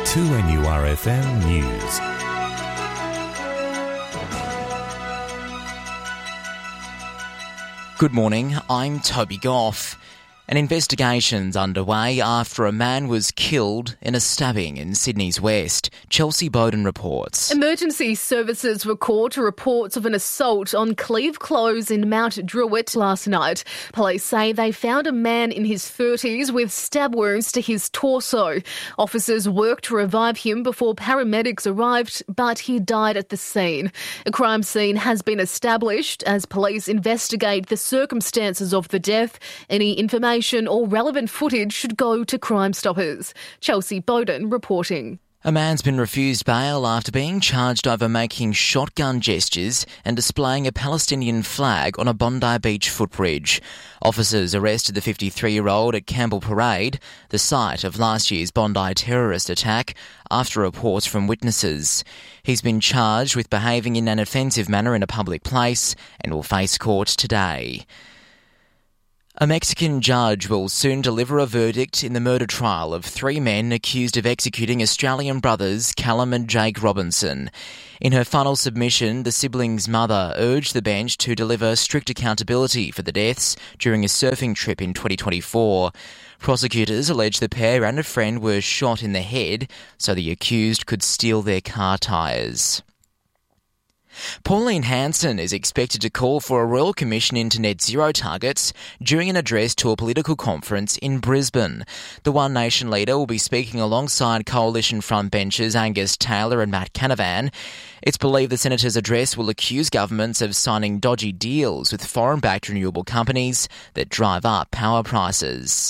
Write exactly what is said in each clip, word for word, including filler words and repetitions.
two N U R F M News. Good morning, I'm Toby Goff. An investigation's underway after a man was killed in a stabbing in Sydney's West. Chelsea Bowden reports. Emergency services were called to reports of an assault on Cleve Close in Mount Druitt last night. Police say they found a man in his thirties with stab wounds to his torso. Officers worked to revive him before paramedics arrived, but he died at the scene. A crime scene has been established as police investigate the circumstances of the death. Any information or relevant footage should go to Crime Stoppers. Chelsea Bowden reporting. A man's been refused bail after being charged over making shotgun gestures and displaying a Palestinian flag on a Bondi Beach footbridge. Officers arrested the fifty-three-year-old at Campbell Parade, the site of last year's Bondi terrorist attack, after reports from witnesses. He's been charged with behaving in an offensive manner in a public place and will face court today. A Mexican judge will soon deliver a verdict in the murder trial of three men accused of executing Australian brothers Callum and Jake Robinson. In her final submission, the siblings' mother urged the bench to deliver strict accountability for the deaths during a surfing trip in twenty twenty-four. Prosecutors allege the pair and a friend were shot in the head so the accused could steal their car tyres. Pauline Hanson is expected to call for a Royal Commission into net zero targets during an address to a political conference in Brisbane. The One Nation leader will be speaking alongside coalition frontbenchers Angus Taylor and Matt Canavan. It's believed the Senator's address will accuse governments of signing dodgy deals with foreign-backed renewable companies that drive up power prices.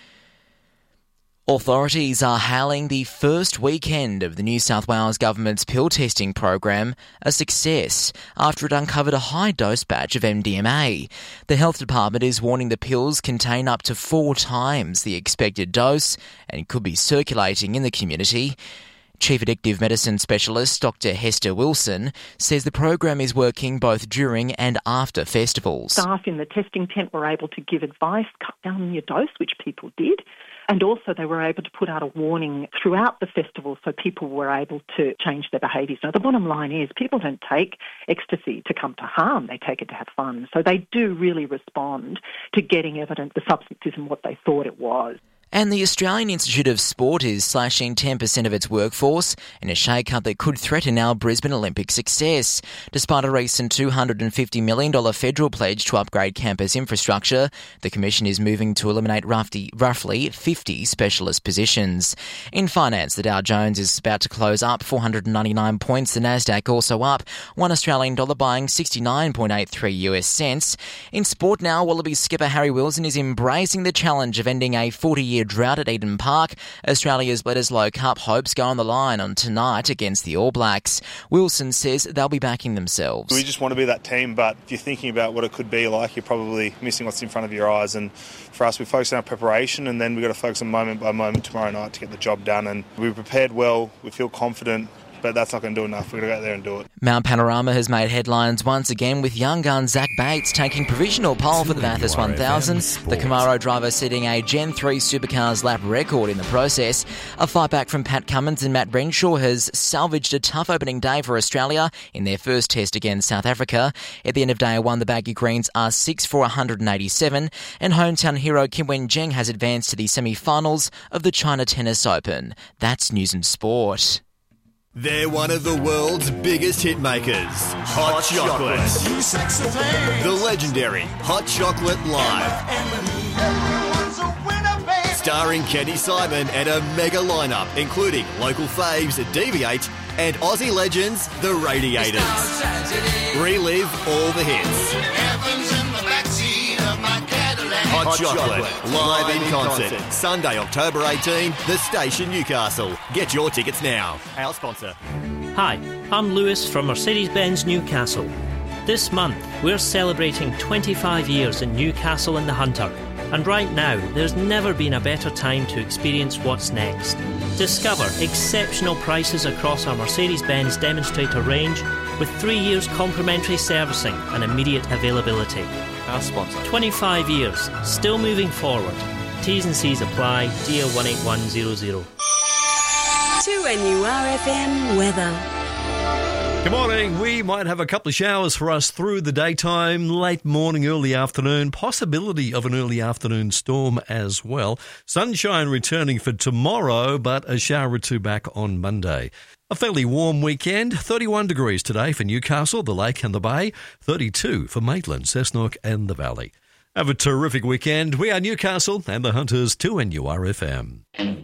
Authorities are hailing the first weekend of the New South Wales Government's pill testing program a success after it uncovered a high-dose batch of M D M A. The Health Department is warning the pills contain up to four times the expected dose and could be circulating in the community. Chief Addictive Medicine Specialist Doctor Hester Wilson says the program is working both during and after festivals. Staff in the testing tent were able to give advice, cut down your dose, which people did. And also they were able to put out a warning throughout the festival so people were able to change their behaviours. Now, the bottom line is people don't take ecstasy to come to harm. They take it to have fun. So they do really respond to getting evidence the substance isn't what they thought it was. And the Australian Institute of Sport is slashing ten percent of its workforce in a shake-up that could threaten our Brisbane Olympic success. Despite a recent two hundred fifty million dollars federal pledge to upgrade campus infrastructure, the Commission is moving to eliminate roughly, roughly fifty specialist positions. In finance, the Dow Jones is about to close up four hundred ninety-nine points, the Nasdaq also up, one Australian dollar buying sixty-nine point eight three US cents. In sport now, Wallabies skipper Harry Wilson is embracing the challenge of ending a forty-year drought at Eden Park. Australia's Bledisloe Cup hopes go on the line on tonight against the All Blacks. Wilson says they'll be backing themselves. We just want to be that team, but if you're thinking about what it could be like, you're probably missing what's in front of your eyes. And for us, we focus on our preparation, and then we've got to focus on moment by moment tomorrow night to get the job done. And we prepared well, we feel confident, but that's not going to do enough. We've got to go out there and do it. Mount Panorama has made headlines once again with young gun Zach Bates taking provisional pole for the Bathurst one thousand. The Camaro driver setting a Gen three Supercars lap record in the process. A fight back from Pat Cummins and Matt Renshaw has salvaged a tough opening day for Australia in their first test against South Africa. At the end of day one, the Baggy Greens are six for one hundred eighty-seven, and hometown hero Kim Wen-jeng has advanced to the semi-finals of the China Tennis Open. That's News and Sport. They're one of the world's biggest hit makers, Hot, Hot Chocolate. Chocolate. The legendary Hot Chocolate Live. Starring Kenny Simon and a mega lineup, including local faves D B H and Aussie legends, The Radiators. Relive all the hits. Hot Chocolate, live in concert, Sunday, October eighteenth, The Station, Newcastle. Get your tickets now. Our sponsor. Hi, I'm Lewis from Mercedes-Benz Newcastle. This month, we're celebrating twenty-five years in Newcastle and the Hunter. And right now, there's never been a better time to experience what's next. Discover exceptional prices across our Mercedes-Benz demonstrator range with three years complimentary servicing and immediate availability. Our sponsor. twenty-five years, still moving forward. T's and C's apply, D L one eight one zero zero. two N U R F M weather. Good morning. We might have a couple of showers for us through the daytime, late morning, early afternoon, possibility of an early afternoon storm as well. Sunshine returning for tomorrow, but a shower or two back on Monday. A fairly warm weekend, thirty-one degrees today for Newcastle, the Lake and the Bay, thirty-two for Maitland, Cessnock and the Valley. Have a terrific weekend. We are Newcastle and the Hunters, two N U R F M.